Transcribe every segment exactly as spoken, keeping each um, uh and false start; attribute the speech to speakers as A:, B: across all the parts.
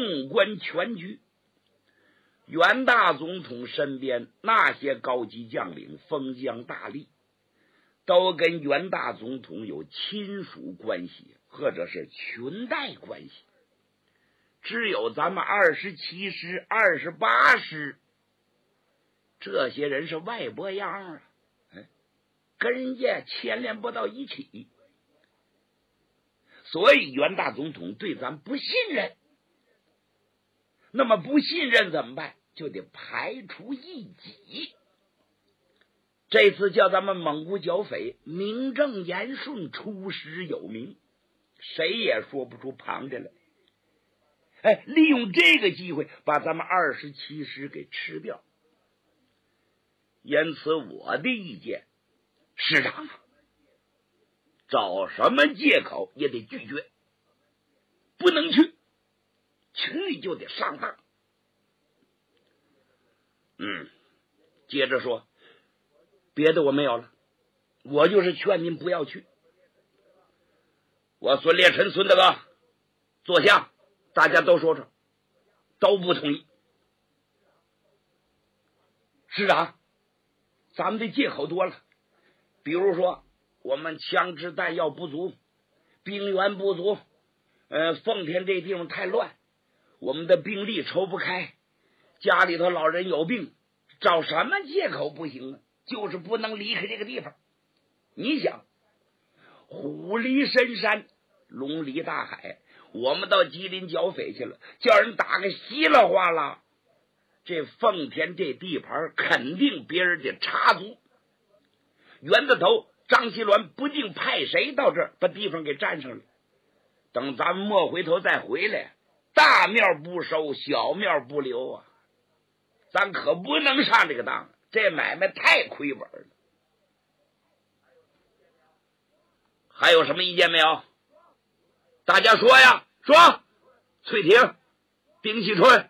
A: 纵观全局，袁大总统身边那些高级将领封疆大吏，都跟袁大总统有亲属关系或者是裙带关系。只有咱们二十七师、二十八师，这些人是外拨样啊，哎，跟人家牵连不到一起，所以袁大总统对咱不信任。那么不信任怎么办？就得排除异己。这次叫咱们蒙古剿匪名正言顺，出师有名，谁也说不出旁着来。哎，利用这个机会把咱们二十七师给吃掉。因此我的意见，师长找什么借口也得拒绝，不能去，去就得上当。嗯，接着说，别的我没有了，我就是劝您不要去。我孙烈臣孙大哥坐下，大家都说说，都不同意。师长，咱们的借口多了，比如说我们枪支弹药不足，兵源不足，呃，奉天这地方太乱，我们的兵力抽不开，家里头老人有病，找什么借口不行啊？就是不能离开这个地方。你想，虎离深山，龙离大海，我们到吉林剿匪去了，叫人打个稀里哗啦，这奉天这地盘肯定别人得插足。袁大头张锡銮不定派谁到这儿把地方给占上了，等咱们莫回头再回来，大庙不收，小庙不留啊！咱可不能上这个当，这买卖太亏本了。还有什么意见没有？大家说呀，说。翠婷、丁喜春，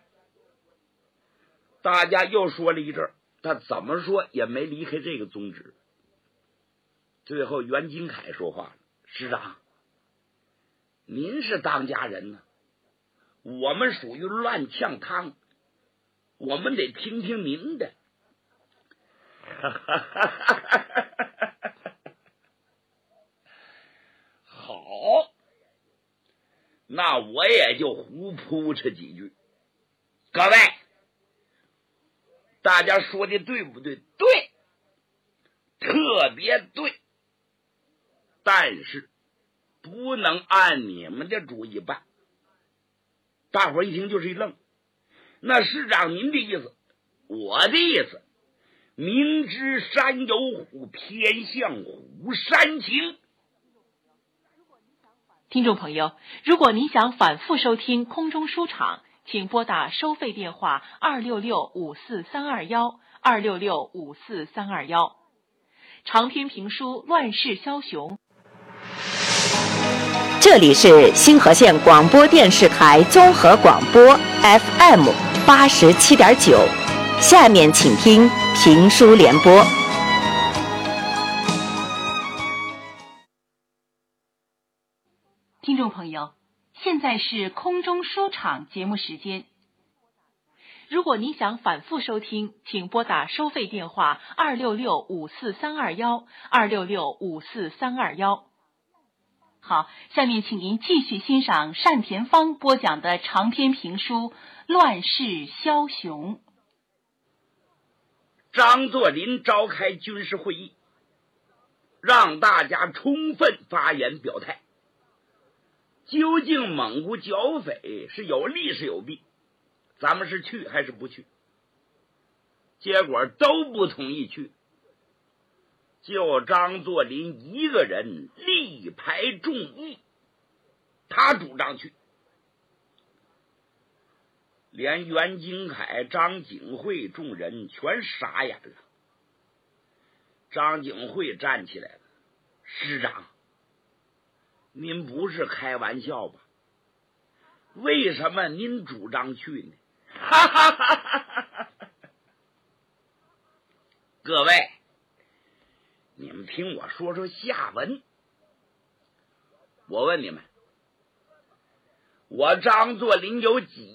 A: 大家又说了一阵，他怎么说也没离开这个宗旨。最后袁金凯说话了：“师长，您是当家人呢，我们属于乱呛汤，我们得听听您的。”好，那我也就胡扑哧几句。各位，大家说的对不对？对，特别对。但是不能按你们的主意办。大伙儿一听就是一愣。那师长您的意思？我的意思，明知山有虎，偏向虎山行。
B: 听众朋友，如果您想反复收听空中书场，请拨打收费电话二六六五四三二幺二六六五四三二幺。长篇评书《乱世枭雄》。
C: 这里是星河县广播电视台综合广播 F M 八十七点九，下面请听评书联播。
B: 听众朋友，现在是空中书场节目时间。如果您想反复收听，请拨打收费电话二六六五四三二幺二六六五四三二幺。好，下面请您继续欣赏单田芳播讲的长篇评书《乱世枭雄》。
A: 张作霖召开军事会议，让大家充分发言表态。究竟蒙古剿匪是有利是有弊，咱们是去还是不去？结果都不同意去，就张作霖一个人力排众议，他主张去。连袁金凯、张景惠众人全傻眼了。张景惠站起来了：“师长，您不是开玩笑吧？为什么您主张去呢？”哈哈哈哈哈！各位，你们听我说说下文。我问你们，我张作霖有几